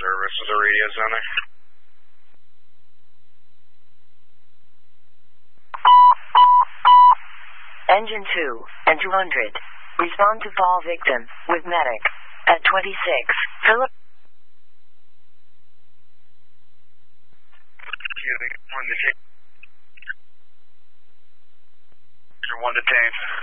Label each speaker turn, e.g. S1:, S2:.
S1: service. Is there radios on there?
S2: Engine 2 and 200. Respond to fall victim with medic at 26. Philip.
S1: You're one detained.